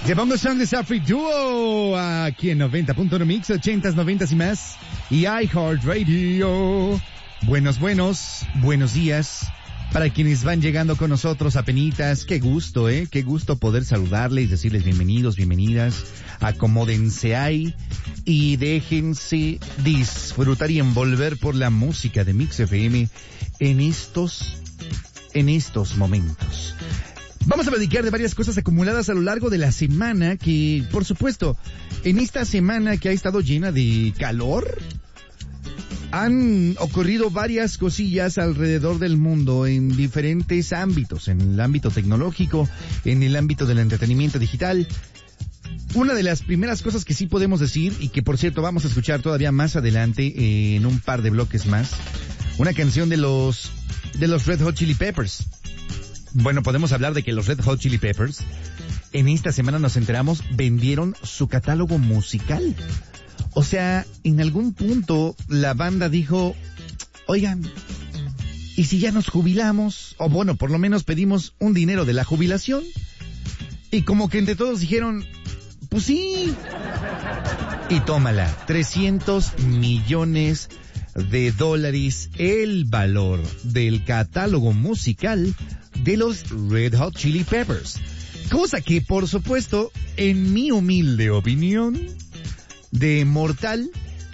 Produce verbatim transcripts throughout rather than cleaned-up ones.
Te pongo Song de Safri Duo aquí en noventa punto uno Mix, ochentas, noventas y más. Y iHeartRadio. Buenos, buenos, buenos días. Para quienes van llegando con nosotros apenitas, qué gusto, ¿eh? Qué gusto poder saludarles, decirles bienvenidos, bienvenidas. Acomódense ahí y déjense disfrutar y envolver por la música de Mix F M en estos, en estos momentos. Vamos a platicar de varias cosas acumuladas a lo largo de la semana que, por supuesto, en esta semana que ha estado llena de calor, han ocurrido varias cosillas alrededor del mundo en diferentes ámbitos, en el ámbito tecnológico, en el ámbito del entretenimiento digital. Una de las primeras cosas que sí podemos decir, y que por cierto vamos a escuchar todavía más adelante eh, en un par de bloques más, una canción de los, de los Red Hot Chili Peppers. Bueno, podemos hablar de que los Red Hot Chili Peppers, en esta semana nos enteramos, vendieron su catálogo musical. O sea, en algún punto la banda dijo, oigan, ¿y si ya nos jubilamos? O bueno, por lo menos pedimos un dinero de la jubilación. Y como que entre todos dijeron, pues sí. Y tómala, trescientos millones de dólares el valor del catálogo musical de los Red Hot Chili Peppers. Cosa que, por supuesto, en mi humilde opinión de mortal,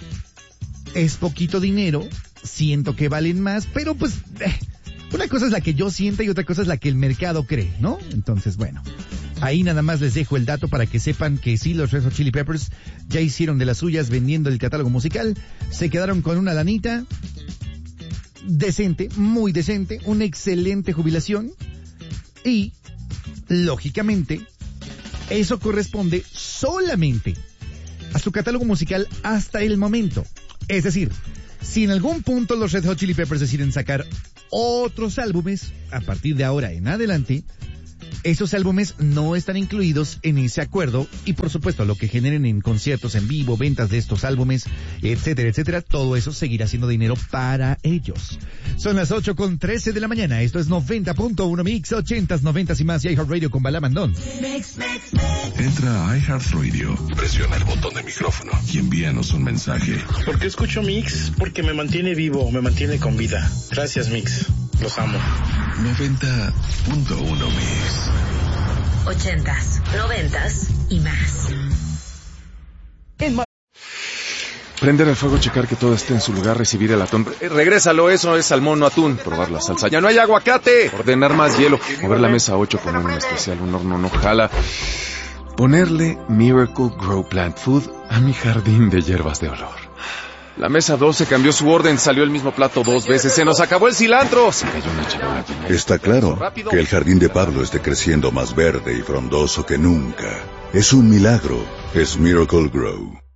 es poquito dinero. Siento que valen más, pero pues eh, una cosa es la que yo sienta y otra cosa es la que el mercado cree, ¿no? Entonces, bueno, ahí nada más les dejo el dato para que sepan que sí, los Red Hot Chili Peppers ya hicieron de las suyas vendiendo el catálogo musical. Se quedaron con una lanita decente, muy decente, una excelente jubilación y, lógicamente, eso corresponde solamente a su catálogo musical hasta el momento. Es decir, si en algún punto los Red Hot Chili Peppers deciden sacar otros álbumes, a partir de ahora en adelante, esos álbumes no están incluidos en ese acuerdo y por supuesto lo que generen en conciertos en vivo, ventas de estos álbumes, etcétera, etcétera, todo eso seguirá siendo dinero para ellos. Son las ocho con trece de la mañana, esto es noventa punto uno Mix, ochentas, noventas y más y iHeartRadio con Bala Mandón. Entra a iHeartRadio, presiona el botón de micrófono y envíanos un mensaje. ¿Por qué escucho Mix? Porque me mantiene vivo, me mantiene con vida. Gracias, Mix. Los amo. noventa punto uno Mix. Ochentas, noventas y más. Prender el fuego, checar que todo esté en su lugar, recibir el atún. Eh, regrésalo, eso es salmón, no atún. Probar la salsa. ¡Ya no hay aguacate! Ordenar más hielo. Mover la mesa ocho, poner un especial, un horno no jala. Ponerle Miracle Grow Plant Food a mi jardín de hierbas de olor. La mesa doce cambió su orden, salió el mismo plato dos veces, se nos acabó el cilantro. Se cayó una charola llena. Está claro que el jardín de Pablo esté creciendo más verde y frondoso que nunca. Es un milagro, es Miracle Grow.